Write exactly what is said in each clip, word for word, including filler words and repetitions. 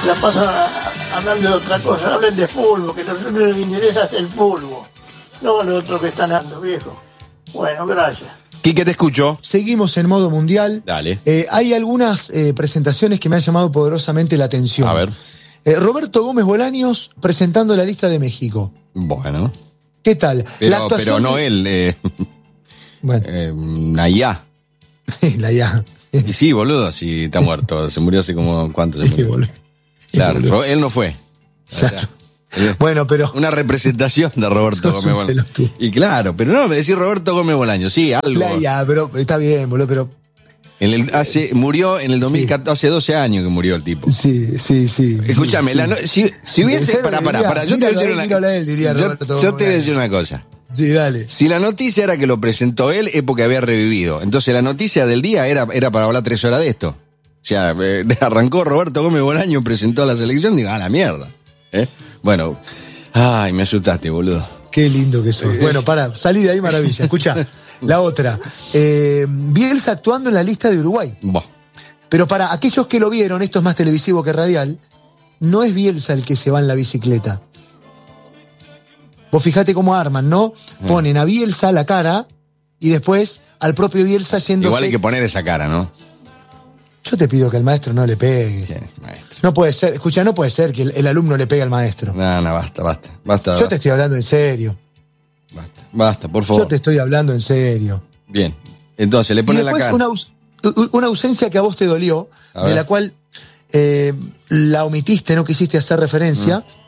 la pasan hablando de otra cosa, hablen de fútbol, que a nosotros nos interesa el fútbol, no lo otro que están dando, viejo. Bueno, gracias. Quique, te escucho. Seguimos en modo mundial. Dale. Eh, hay algunas eh, presentaciones que me han llamado poderosamente la atención. A ver. Eh, Roberto Gómez Bolaños presentando la lista de México. Bueno. ¿Qué tal? Pero, la actuación pero no de... él. Eh, bueno. Eh, Nayá. la ya. Y sí, boludo, sí, está muerto. Se murió hace como... ¿Cuánto se murió? boludo. Claro, boludo. él no fue. O sea, Claro. Bueno, pero... Una representación de Roberto Gómez Bolaños. Y claro, pero no, me decís Roberto Gómez Bolaños, sí, algo. La ya, pero está bien, boludo, pero... En el, hace, murió en el dos mil catorce, sí. Hace doce años que murió el tipo. Sí, sí, sí. Escúchame, sí, la no, si, si hubiese... Pará, pará, pará, yo te voy a decir una, él, diría yo, Roberto yo te voy a decir una cosa. Sí, dale. Si la noticia era que lo presentó él, es porque había revivido. Entonces la noticia del día era, era para hablar tres horas de esto. O sea, eh, arrancó Roberto Gómez Bolaños, presentó a la selección, digo, ah, la mierda. ¿Eh? Bueno, ay, me asustaste, boludo. Qué lindo que sos. Bueno, para, salí de ahí, maravilla. Escucha, la otra. Eh, Bielsa actuando en la lista de Uruguay. Bah. Pero para aquellos que lo vieron, esto es más televisivo que radial, no es Bielsa el que se va en la bicicleta. Vos fijate cómo arman, ¿no? Ponen a Bielsa la cara y después al propio Bielsa yendo. Igual hay que poner esa cara, ¿no? Yo te pido que al maestro no le pegues. Sí, maestro. No puede ser, escucha, no puede ser que el, el alumno le pegue al maestro. No, no, basta, basta. basta Yo te estoy hablando en serio. Basta, basta, por favor. Yo te estoy hablando en serio. Bien. Entonces, le Y ponen la después cara. una, aus- una ausencia que a vos te dolió, A de ver. la cual eh, la omitiste, no quisiste hacer referencia. Mm.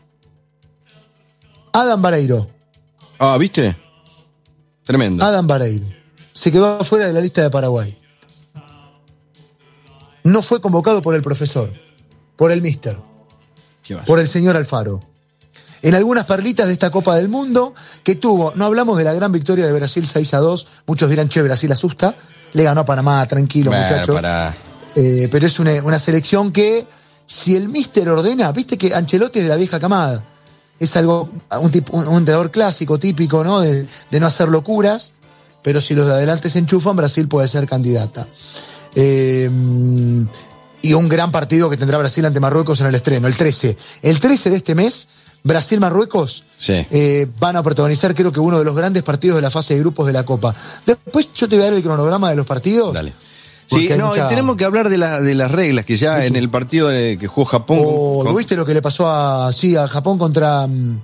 Adam Vareiro. Ah, ¿viste? Tremendo. Adam Vareiro. Se quedó afuera de la lista de Paraguay. No fue convocado por el profesor, por el mister, ¿Qué vas? por el señor Alfaro. En algunas perlitas de esta Copa del Mundo que tuvo, no hablamos de la gran victoria de Brasil seis a dos, muchos dirán, che, Brasil asusta, le ganó a Panamá, tranquilo, Bueno, muchachos. para... Eh, pero es una, una selección que, si el míster ordena, viste que Ancelotti es de la vieja camada, es algo, un, tipo, un, un entrenador clásico, típico, ¿no? De, de no hacer locuras, pero si los de adelante se enchufan, Brasil puede ser candidata. Eh, y un gran partido que tendrá Brasil ante Marruecos en el estreno, el trece. El trece de este mes, Brasil-Marruecos Sí. eh, van a protagonizar, creo que uno de los grandes partidos de la fase de grupos de la Copa. Después yo te voy a dar el cronograma de los partidos. Dale. Porque Sí, hay no, mucha- y tenemos que hablar de, la, de las reglas, que ya en el partido de, que jugó Japón... Oh, con- ¿viste lo que le pasó a, sí, a Japón contra, mm,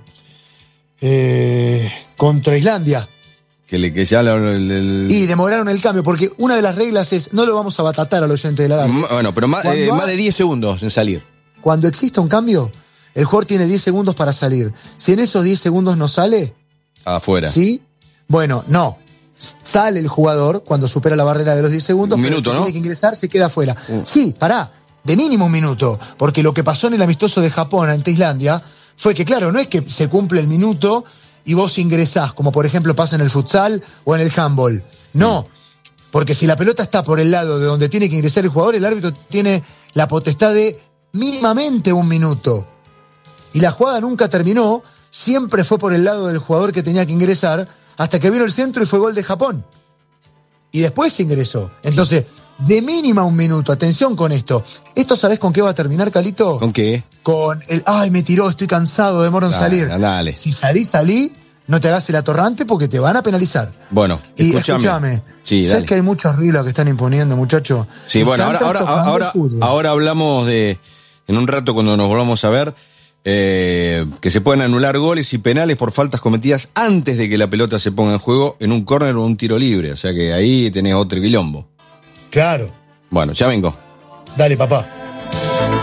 eh, contra Islandia? que, le, que ya... lo- el- el- Y demoraron el cambio, porque una de las reglas es, no lo vamos a batatar al oyente de la radio. M- Bueno, pero más, Cuando eh, ha- más de diez segundos en salir. Cuando exista un cambio, el jugador tiene diez segundos para salir. Si en esos diez segundos no sale, Afuera. ¿sí? Bueno, no. Sale el jugador cuando supera la barrera de los diez segundos. Un pero minuto, el que ¿no? Tiene que ingresar, se queda afuera. Uh. Sí, pará, de mínimo un minuto. Porque lo que pasó en el amistoso de Japón ante Islandia fue que, claro, no es que se cumple el minuto y vos ingresás, como por ejemplo pasa en el futsal o en el handball. No, porque si la pelota está por el lado de donde tiene que ingresar el jugador, el árbitro tiene la potestad de mínimamente un minuto. Y la jugada nunca terminó, siempre fue por el lado del jugador que tenía que ingresar, hasta que vino el centro y fue gol de Japón. Y después se ingresó. Entonces, de mínima un minuto, atención con esto. ¿Esto sabés con qué va a terminar, Calito? ¿Con qué? Con el, ay, me tiró, estoy cansado, demoro en Dale, salir. dale. Si salí, salí, no te hagas el atorrante porque te van a penalizar. Bueno, Y escúchame. escúchame, Sí, ¿sabes dale. que hay muchas reglas que están imponiendo, muchachos? Sí, bueno, ahora, ahora, ahora, ahora, ahora hablamos de, en un rato cuando nos volvamos a ver, eh, que se pueden anular goles y penales por faltas cometidas antes de que la pelota se ponga en juego en un córner o un tiro libre. O sea que ahí tenés otro quilombo. Claro, Bueno, ya vengo. dale, papá.